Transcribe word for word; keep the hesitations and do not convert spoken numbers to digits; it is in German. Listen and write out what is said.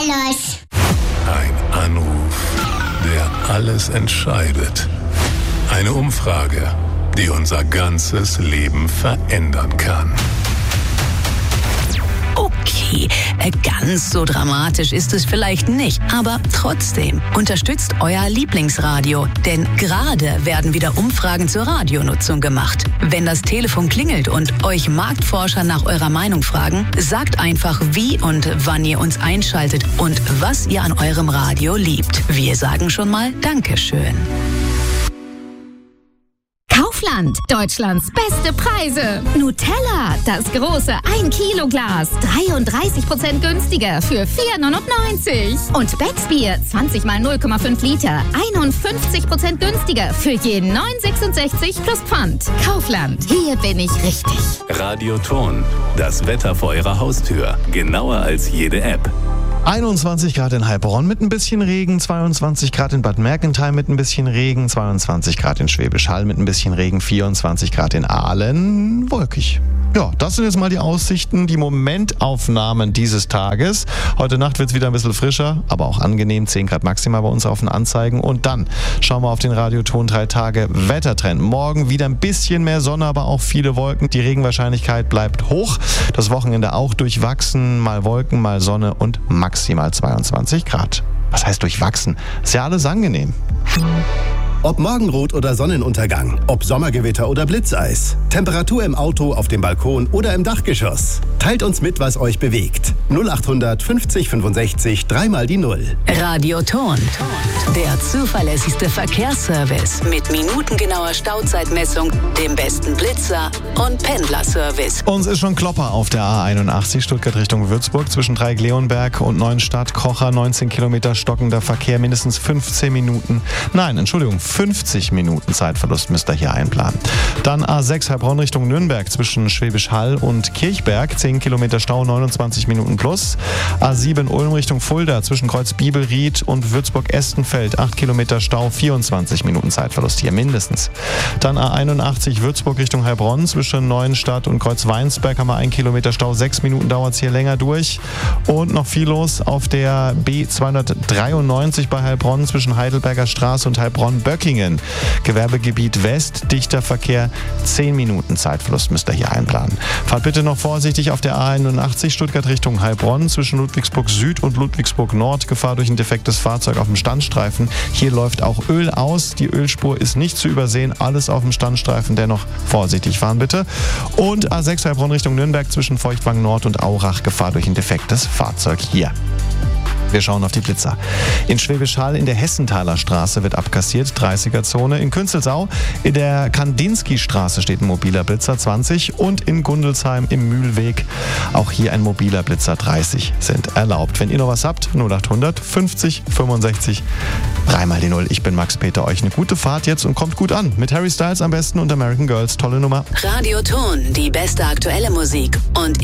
los. Ein Anruf, der alles entscheidet. Eine Umfrage, die unser ganzes Leben verändern kann. Okay, ganz so dramatisch ist es vielleicht nicht, aber trotzdem unterstützt euer Lieblingsradio, denn gerade werden wieder Umfragen zur Radionutzung gemacht. Wenn das Telefon klingelt und euch Marktforscher nach eurer Meinung fragen, sagt einfach, wie und wann ihr uns einschaltet und was ihr an eurem Radio liebt. Wir sagen schon mal Dankeschön. Kaufland, Deutschlands beste Preise. Nutella, das große ein Kilo Glas, dreiunddreißig Prozent günstiger für vier neunundneunzig. Und Becksbier, zwanzig mal null Komma fünf Liter, einundfünfzig Prozent günstiger für je neun sechsundsechzig plus Pfand. Kaufland, hier bin ich richtig. Radioton, das Wetter vor Ihrer Haustür, genauer als jede App. einundzwanzig Grad in Heilbronn mit ein bisschen Regen, zweiundzwanzig Grad in Bad Mergentheim mit ein bisschen Regen, zweiundzwanzig Grad in Schwäbisch Hall mit ein bisschen Regen, vierundzwanzig Grad in Aalen, wolkig. Ja, das sind jetzt mal die Aussichten, die Momentaufnahmen dieses Tages. Heute Nacht wird es wieder ein bisschen frischer, aber auch angenehm, zehn Grad maximal bei uns auf den Anzeigen. Und dann schauen wir auf den Radioton drei Tage Wettertrend. Morgen wieder ein bisschen mehr Sonne, aber auch viele Wolken. Die Regenwahrscheinlichkeit bleibt hoch. Das Wochenende auch durchwachsen, mal Wolken, mal Sonne und maximal zweiundzwanzig Grad. Was heißt durchwachsen? Ist ja alles angenehm. Ob Morgenrot oder Sonnenuntergang, ob Sommergewitter oder Blitzeis, Temperatur im Auto, auf dem Balkon oder im Dachgeschoss. Teilt uns mit, was euch bewegt. null achthundert fünfzig fünfundsechzig, dreimal die Null. Radioton, der zuverlässigste Verkehrsservice mit minutengenauer Stauzeitmessung, dem besten Blitzer und Pendlerservice. Uns ist schon Klopper auf der A einundachtzig, Stuttgart Richtung Würzburg, zwischen Dreieck-Leonberg und Neuenstadt, Kocher, neunzehn Kilometer stockender Verkehr, mindestens fünfzehn Minuten. Nein, Entschuldigung, fünfzig Minuten Zeitverlust müsst ihr hier einplanen. Dann A sechs Heilbronn Richtung Nürnberg zwischen Schwäbisch Hall und Kirchberg, zehn Kilometer Stau, neunundzwanzig Minuten plus. A sieben Ulm Richtung Fulda zwischen Kreuz Bibelried und Würzburg-Estenfeld, acht Kilometer Stau, vierundzwanzig Minuten Zeitverlust hier mindestens. Dann A einundachtzig Würzburg Richtung Heilbronn zwischen Neuenstadt und Kreuz Weinsberg haben wir ein Kilometer Stau, sechs Minuten dauert es hier länger durch. Und noch viel los auf der B zweihundertdreiundneunzig bei Heilbronn zwischen Heidelberger Straße und Heilbronn-Böckingen. Gewerbegebiet West, dichter Verkehr, zehn Minuten Zeitverlust müsst ihr hier einplanen. Fahrt bitte noch vorsichtig auf der A einundachtzig Stuttgart Richtung Heilbronn zwischen Ludwigsburg Süd und Ludwigsburg Nord. Gefahr durch ein defektes Fahrzeug auf dem Standstreifen. Hier läuft auch Öl aus. Die Ölspur ist nicht zu übersehen. Alles auf dem Standstreifen. Dennoch vorsichtig fahren bitte. Und A sechs Heilbronn Richtung Nürnberg zwischen Feuchtwang Nord und Aurach. Gefahr durch ein defektes Fahrzeug hier. Wir schauen auf die Blitzer. In Schwäbisch Hall in der Hessenthaler Straße wird abkassiert, dreißiger-Zone. In Künzelsau in der Kandinsky-Straße steht ein mobiler Blitzer, zwanzig. Und in Gundelsheim im Mühlweg auch hier ein mobiler Blitzer, dreißig sind erlaubt. Wenn ihr noch was habt, null achthundert fünfzig fünfundsechzig, dreimal die Null. Ich bin Max Peter, euch eine gute Fahrt jetzt und kommt gut an. Mit Harry Styles am besten und American Girls, tolle Nummer. Radioton, die beste aktuelle Musik und